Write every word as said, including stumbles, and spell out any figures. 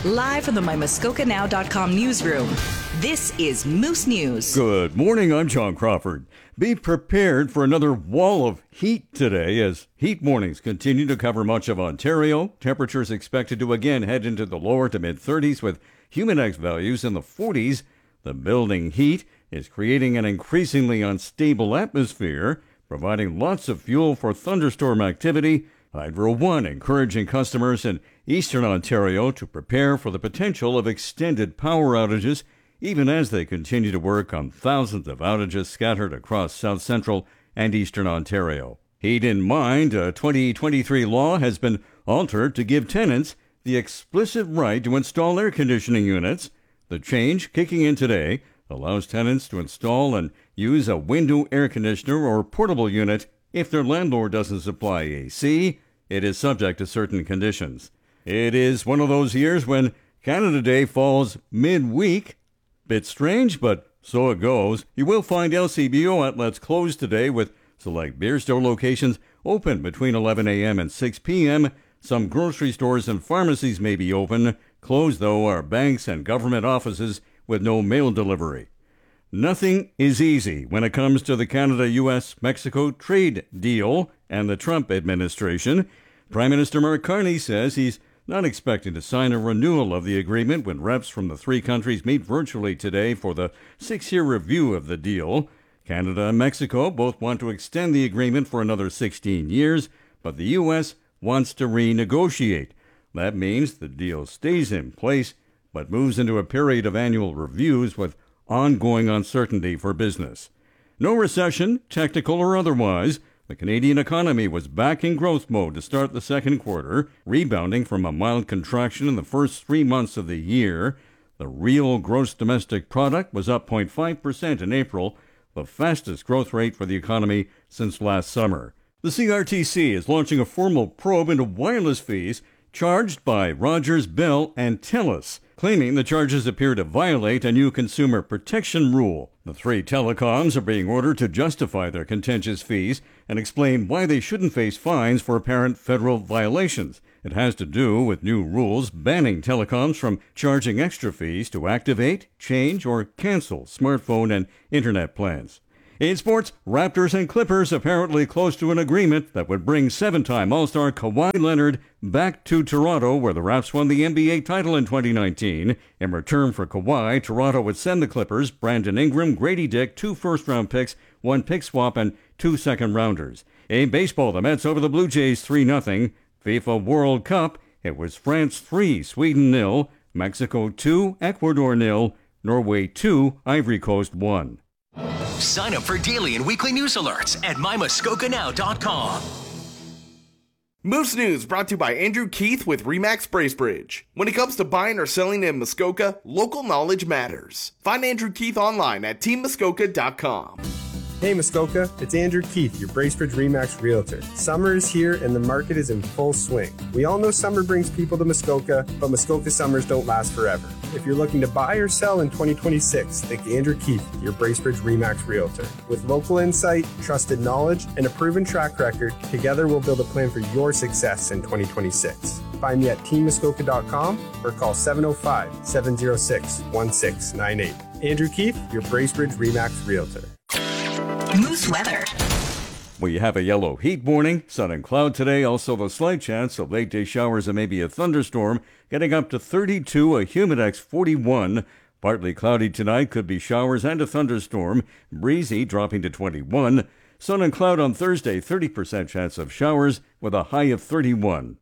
Live from the my muskoka now dot com newsroom, this is Moose News. Good morning, I'm John Crawford. Be prepared for another wall of heat today as heat warnings continue to cover much of Ontario. Temperatures expected to again head into the lower to mid-thirties with humidex values in the forties. The building heat is creating an increasingly unstable atmosphere, providing lots of fuel for thunderstorm activity. Hydro One encouraging customers in eastern Ontario to prepare for the potential of extended power outages, even as they continue to work on thousands of outages scattered across south central and eastern Ontario. Heat in mind, a twenty twenty-three law has been altered to give tenants the explicit right to install air conditioning units. The change, kicking in today, allows tenants to install and use a window air conditioner or portable unit if their landlord doesn't supply A C. It is subject to certain conditions. It is one of those years when Canada Day falls midweek. Bit strange, but so it goes. You will find L C B O outlets closed today, with select beer store locations open between eleven a.m. and six p.m. Some grocery stores and pharmacies may be open. Closed, though, are banks and government offices with no mail delivery. Nothing is easy when it comes to the Canada-U S Mexico trade deal and the Trump administration. Prime Minister Mark Carney says he's not expecting to sign a renewal of the agreement when reps from the three countries meet virtually today for the six-year review of the deal. Canada and Mexico both want to extend the agreement for another sixteen years, but the U S wants to renegotiate. That means the deal stays in place, but moves into a period of annual reviews with ongoing uncertainty for business. No recession, technical or otherwise. The Canadian economy was back in growth mode to start the second quarter, rebounding from a mild contraction in the first three months of the year. The real gross domestic product was up zero point five percent in April, the fastest growth rate for the economy since last summer. The C R T C is launching a formal probe into wireless fees charged by Rogers, Bell, and TELUS, claiming the charges appear to violate a new consumer protection rule. The three telecoms are being ordered to justify their contentious fees and explain why they shouldn't face fines for apparent federal violations. It has to do with new rules banning telecoms from charging extra fees to activate, change, or cancel smartphone and internet plans. In sports, Raptors and Clippers apparently close to an agreement that would bring seven-time All-Star Kawhi Leonard back to Toronto, where the Raps won the N B A title in twenty nineteen. In return for Kawhi, Toronto would send the Clippers Brandon Ingram, Grady Dick, two first-round picks, one pick swap, and two second-rounders. In baseball, the Mets over the Blue Jays three nothing. FIFA World Cup, it was France three, Sweden nil, Mexico two, Ecuador nil, Norway two, Ivory Coast one. Sign up for daily and weekly news alerts at my muskoka now dot com. Moose News brought to you by Andrew Keith with Remax Bracebridge. When it comes to buying or selling in Muskoka, local knowledge matters. Find Andrew Keith online at team muskoka dot com. Hey Muskoka, it's Andrew Keith, your Bracebridge Remax Realtor. Summer is here and the market is in full swing. We all know summer brings people to Muskoka, but Muskoka summers don't last forever. If you're looking to buy or sell in twenty twenty-six, think Andrew Keith, your Bracebridge Remax Realtor. With local insight, trusted knowledge, and a proven track record, together we'll build a plan for your success in twenty twenty-six. Find me at team muskoka dot com or call seven oh five, seven oh six, one six nine eight. Andrew Keith, your Bracebridge Remax Realtor. Moose weather. We have a yellow heat warning, sun and cloud today, also the slight chance of late day showers and maybe a thunderstorm, getting up to thirty-two, a humidex forty-one. Partly cloudy tonight, could be showers and a thunderstorm, breezy dropping to twenty-one. Sun and cloud on Thursday, thirty percent chance of showers with a high of thirty-one.